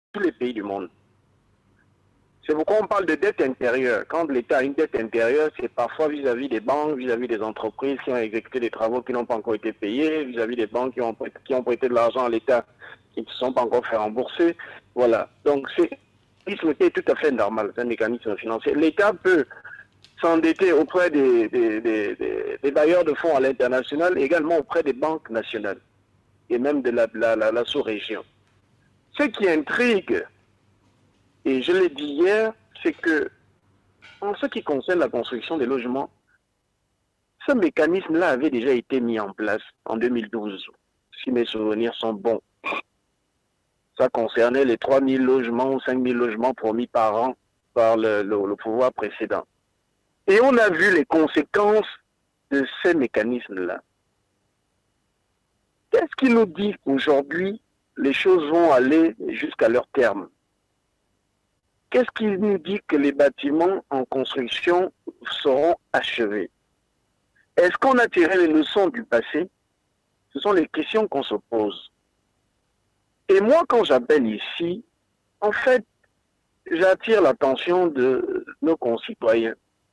tous les pays du monde. C'est pourquoi on parle de dette intérieure. Quand l'État a une dette intérieure, c'est parfois vis-à-vis des banques, vis-à-vis des entreprises qui ont exécuté des travaux qui n'ont pas encore été payés, vis-à-vis des banques qui ont prêté de l'argent à l'État qui ne se sont pas encore fait rembourser. Voilà. Donc c'est un mécanisme qui est tout à fait normal, c'est un mécanisme financier. L'État peut s'endetter auprès des bailleurs de fonds à l'international, également auprès des banques nationales et même de la sous-région. Ce qui intrigue, et je l'ai dit hier, c'est que, en ce qui concerne la construction des logements, ce mécanisme-là avait déjà été mis en place en 2012, si mes souvenirs sont bons. Ça concernait les 3 000 logements ou 5 000 logements promis par an par le pouvoir précédent. Et on a vu les conséquences de ces mécanismes-là. Qu'est-ce qui nous dit qu'aujourd'hui, les choses vont aller jusqu'à leur terme? Qu'est-ce qui nous dit que les bâtiments en construction seront achevés? Est-ce qu'on a tiré les leçons du passé? Ce sont les questions qu'on se pose. Et moi, quand j'appelle ici, en fait, j'attire l'attention de nos concitoyens.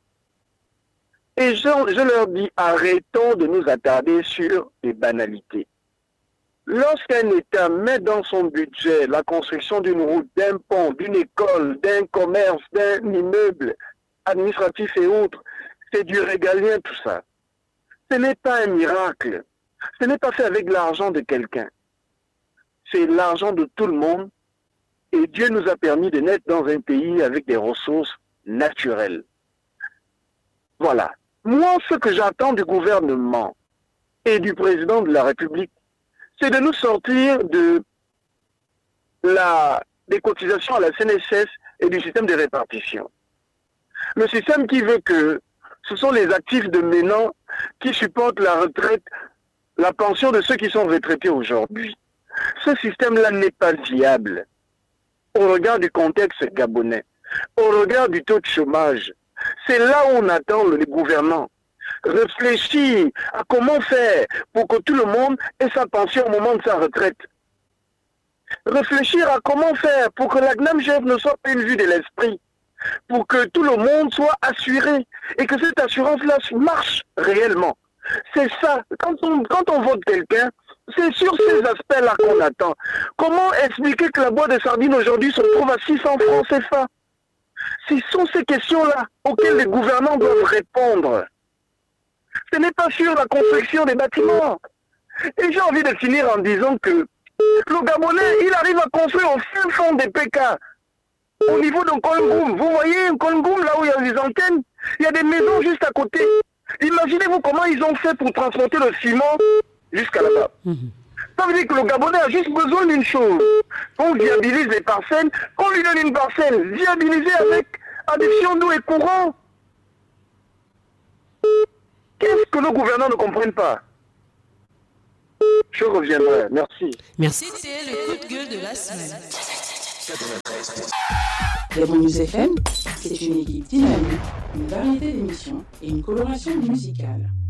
Et je leur dis, arrêtons de nous attarder sur les banalités. Lorsqu'un État met dans son budget la construction d'une route, d'un pont, d'une école, d'un commerce, d'un immeuble administratif et autres, c'est du régalien tout ça. Ce n'est pas un miracle. Ce n'est pas fait avec l'argent de quelqu'un. C'est l'argent de tout le monde. Et Dieu nous a permis de naître dans un pays avec des ressources naturelles. Voilà. Moi, ce que j'attends du gouvernement et du président de la République, c'est de nous sortir des cotisations à la CNSS et du système de répartition. Le système qui veut que ce sont les actifs de maintenant qui supportent la retraite, la pension de ceux qui sont retraités aujourd'hui. Ce système-là n'est pas viable au regard du contexte gabonais, au regard du taux de chômage. C'est là où on attend les gouvernants. Réfléchir à comment faire pour que tout le monde ait sa pension au moment de sa retraite. Réfléchir à comment faire pour que la GNAMGF ne soit pas une vue de l'esprit, pour que tout le monde soit assuré et que cette assurance-là marche réellement. C'est ça. Quand on vote quelqu'un, c'est sur ces aspects-là qu'on attend. Comment expliquer que la boîte de sardines aujourd'hui se trouve à 600 francs CFA? Ce sont ces questions-là auxquelles les gouvernants doivent répondre. Ce n'est pas sur la construction des bâtiments. Et j'ai envie de finir en disant que le Gabonais, il arrive à construire au fin fond des PK, au niveau de Nkolngoum. Vous voyez Nkolngoum, là où il y a les antennes, il y a des maisons juste à côté. Imaginez-vous comment ils ont fait pour transporter le ciment jusqu'à là-bas. Ça veut dire que le Gabonais a juste besoin d'une chose. On viabilise les parcelles, on lui donne une parcelle viabilisée avec adduction d'eau et courant. Qu'est-ce que nos gouvernants ne comprennent pas? Je reviendrai. Merci. Merci. C'était le coup de gueule de la semaine. Gabon News FM, c'est une équipe dynamique, une variété d'émissions et une coloration musicale.